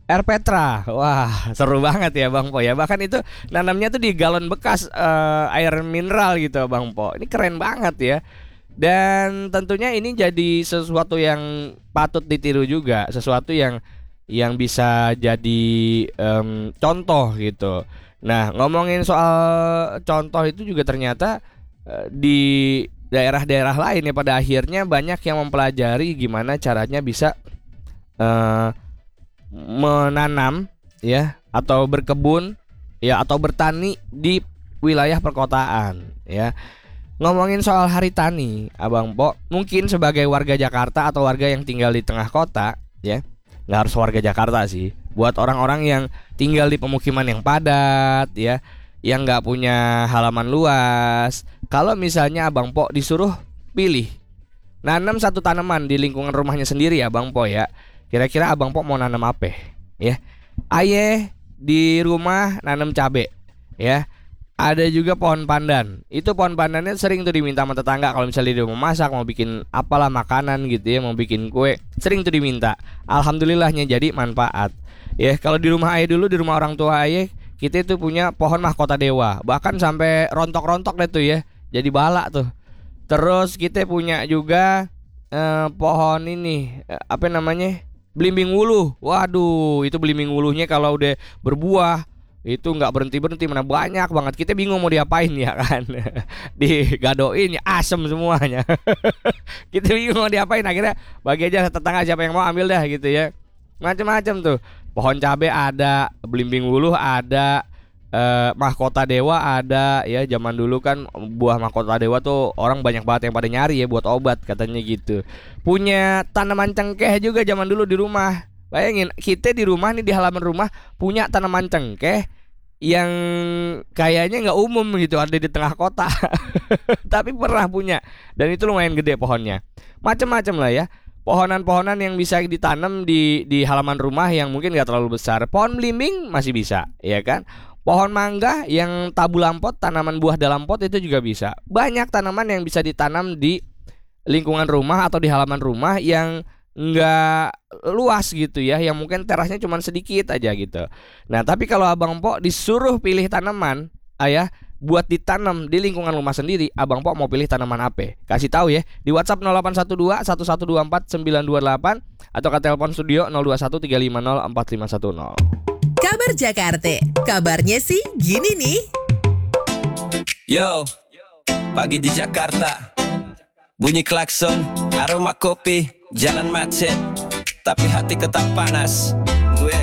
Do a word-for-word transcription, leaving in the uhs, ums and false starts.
Air Petra, wah seru banget ya Bang Po ya. Bahkan itu nanamnya tuh di galon bekas eh, air mineral gitu Bang Po. Ini keren banget ya. Dan tentunya ini jadi sesuatu yang patut ditiru juga, sesuatu yang yang bisa jadi em, contoh gitu. Nah, ngomongin soal contoh itu juga ternyata eh, di daerah-daerah lain ya pada akhirnya banyak yang mempelajari gimana caranya bisa eh, menanam ya atau berkebun ya atau bertani di wilayah perkotaan ya. Ngomongin soal hari tani, Abang Po, mungkin sebagai warga Jakarta atau warga yang tinggal di tengah kota, ya, nggak harus warga Jakarta sih. Buat orang-orang yang tinggal di pemukiman yang padat, ya, yang nggak punya halaman luas, kalau misalnya Abang Po disuruh pilih nanam satu tanaman di lingkungan rumahnya sendiri, ya, Abang Po ya, kira-kira Abang Po mau nanam apa? Ya, Aye di rumah nanam cabe, ya. Ada juga pohon pandan. Itu pohon pandannya sering tuh diminta sama tetangga kalau misalnya dia mau masak, mau bikin apalah makanan gitu ya, mau bikin kue, sering tuh diminta. Alhamdulillahnya jadi manfaat. Ya, kalau di rumah ayah dulu, di rumah orang tua ayah, kita itu punya pohon mahkota dewa. Bahkan sampai rontok-rontok deh tuh ya. Jadi bala tuh. Terus kita punya juga eh, pohon ini eh, apa namanya? Belimbing wuluh. Waduh, itu belimbing wuluhnya kalau udah berbuah itu nggak berhenti berhenti, mana banyak banget, kita bingung mau diapain ya kan. Digadoin ya asem semuanya. Kita bingung mau diapain, akhirnya bagi aja tetangga siapa yang mau ambil dah gitu ya. Macam-macam tuh, pohon cabe ada, belimbing wuluh ada, eh, mahkota dewa ada ya. Zaman dulu kan buah mahkota dewa tuh orang banyak banget yang pada nyari ya buat obat katanya gitu. Punya tanaman cengkeh juga zaman dulu di rumah. Bayangin kita di rumah nih, di halaman rumah punya tanaman cengkeh yang kayaknya nggak umum gitu ada di tengah kota. Tapi pernah punya, dan itu lumayan gede pohonnya. Macam-macam lah ya, pohonan-pohonan yang bisa ditanam di di halaman rumah yang mungkin nggak terlalu besar. Pohon belimbing masih bisa, ya kan? Pohon mangga yang tabu lampot, tanaman buah dalam pot itu juga bisa. Banyak tanaman yang bisa ditanam di lingkungan rumah atau di halaman rumah yang nggak luas gitu ya, yang mungkin terasnya cuma sedikit aja gitu. Nah tapi kalau Abang Po disuruh pilih tanaman ayah buat ditanam di lingkungan rumah sendiri, Abang Po mau pilih tanaman apa? Kasih tahu ya di WhatsApp nol delapan satu dua satu satu dua empat sembilan dua delapan atau ke telepon studio nol dua satu tiga lima nol empat lima satu nol. Kabar Jakarta, kabarnya sih gini nih. Yo, pagi di Jakarta, bunyi klakson, aroma kopi, jalan macet, tapi hati tetap panas.